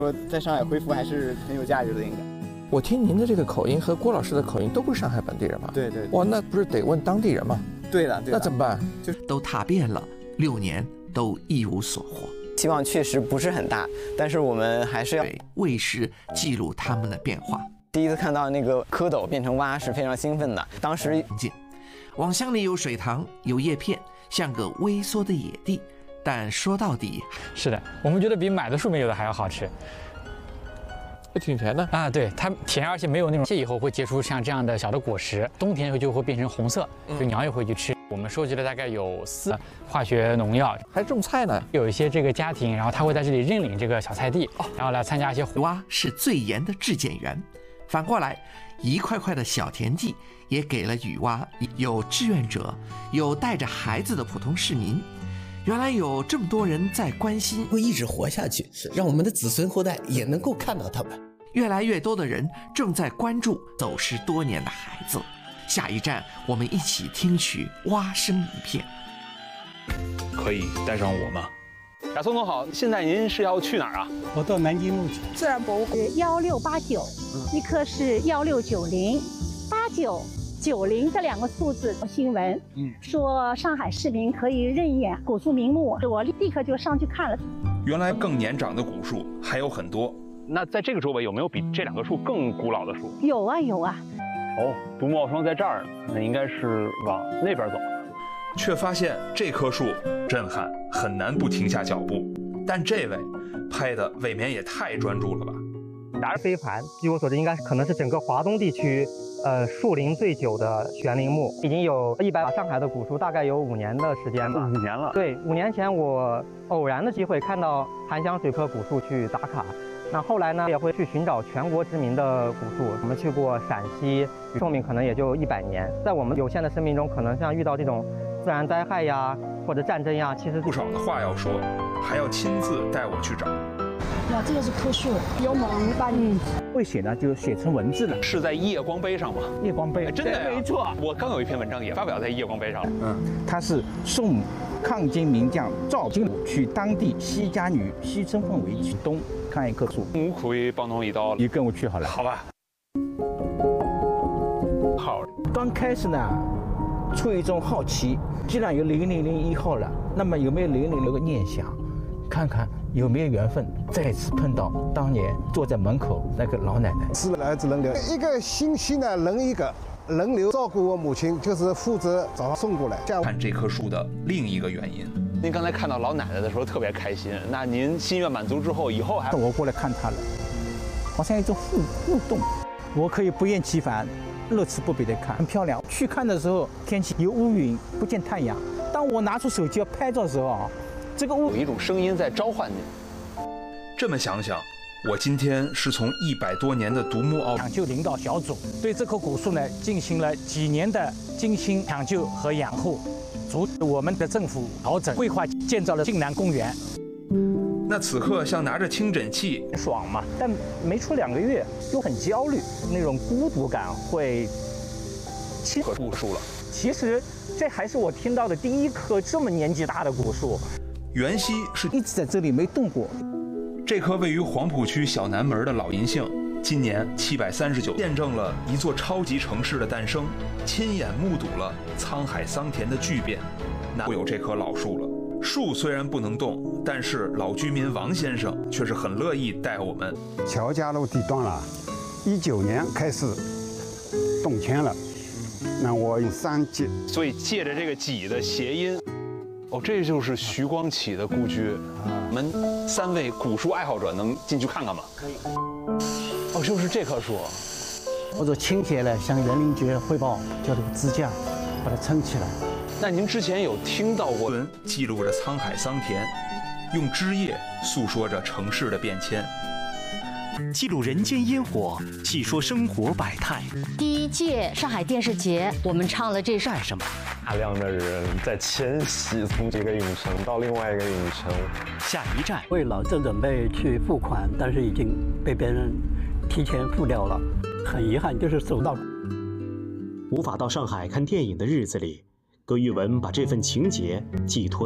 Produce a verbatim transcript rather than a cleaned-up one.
说在上海恢复还是很有价值的，应该。 我听您的这个口音和郭老师的口音都不是上海本地人嘛？ 对对。 哇，那不是得问当地人吗？ 对的，对的。 那怎么办？ 就都踏遍了，六年都一无所获。 希望确实不是很大，但是我们还是要为时记录它们的变化。 第一次看到那个蝌蚪变成蛙是非常兴奋的，当时网箱里有水塘，有叶片，像个微缩的野地。但说到底， 是的，我们觉得比买的树莓有的还要好吃。 挺甜的啊，对，它甜，而且没有那种切以后会结出像这样的小的果实，冬天以后就会变成红色，就鸟也会去吃。我们收集了大概有四化学农药， 还种菜呢。 有一些这个家庭，然后他会在这里认领这个小菜地，然后来参加一些。 蛙是最严的质检员，反过来，一块块的小田地也给了雨蛙有志愿者，有带着孩子的普通市民。原来有这么多人在关心， 会一直活下去，让我们的子孙后代也能够看到他们。 越来越多的人正在关注走失多年的孩子。下一站，我们一起听取蛙声一片。 可以带上我吗？雅松总好，现在您是要去哪儿啊？ 我到南京路去。 自然博物馆幺六八九，一颗是幺六九零，八九。九零这两个数字新闻，嗯，说上海市民可以认养古树名木，我立刻就上去看了。 原来更年长的古树还有很多。那在这个周围有没有比这两个树更古老的树？ 有啊有啊。 哦，独木傲霜在这儿，那应该是往那边走。却发现这棵树震撼，很难不停下脚步。但这位拍的未免也太专注了吧？ 达飞盘，据我所知，应该可能是整个华东地区。呃，树龄最久的悬铃木已经有一百把，上海的古树大概有五年的时间吧。 五年了。 对，五年前我偶然的机会看到韩湘水科古树去打卡，那后来呢也会去寻找全国知名的古树。我们去过陕西，寿命可能也就一百年。在我们有限的生命中，可能像遇到这种自然灾害呀，或者战争呀，其实不少的话要说，还要亲自带我去找。 那这个是棵树，有猛把你会写呢，就写成文字了。 是在夜光杯上吗？ 夜光杯， 哎、真的、啊、 没错。 我刚有一篇文章也发表在夜光杯上。 嗯，它是宋抗金名将赵金武去当地西家女西身份为举东看一棵树。 我可以帮侬一刀， 你跟我去好了。 好吧。好。 刚开始呢，出于一种好奇，既然有零零零一号了，那么有没有零零零个念想，看看。有没有缘分再次碰到当年坐在门口那个老奶奶？ 四个儿子轮流，一个星期呢轮一个，轮流照顾我母亲，就是负责早上送过来。 看这棵树的另一个原因，您刚才看到老奶奶的时候特别开心，那您心愿满足之后，以后还我过来看她了，好像一种互互动，我可以不厌其烦、乐此不疲地看，很漂亮。去看的时候，天气有乌云，不见太阳。当我拿出手机要拍照的时候啊。这个有一种声音在召唤你。这么想想，我今天是从一百多年的独木傲抢救领导小组对这棵古树呢进行了几年的精心抢救和养护，足我们的政府调整规划建造了晋南公园。 那此刻像拿着听诊器， 爽嘛？但没出两个月又很焦虑，那种孤独感会侵可树树了。 其实这还是我听到的第一棵这么年纪大的古树。 袁熙是一直在这里没动过。 这棵位于黄浦区小南门的老银杏，今年七百三十九，见证了一座超级城市的诞生，亲眼目睹了沧海桑田的巨变。哪有这棵老树了？树虽然不能动，但是老居民王先生却是很乐意带我们。 乔家路地段了，一九年开始动迁了，那我有三级， 所以借着这个“己”的谐音。哦，这就是徐光启的故居。我们三位古树爱好者能进去看看吗？可以。哦，就是这棵树。 我就倾斜了，向园林局汇报，叫这个支架把它撑起来。 那您之前有听到过？记录着沧海桑田，用枝叶诉说着城市的变迁。 记录人间烟火，细说生活百态。 第一届上海电视节，我们唱了这首。 干什么？ 大量的人在迁徙，从这个影城到另外一个影城。 下一站， 为了正准备去付款，但是已经被别人提前付掉了，很遗憾，就是收到。 无法到上海看电影的日子里，葛玉文把这份情结寄托。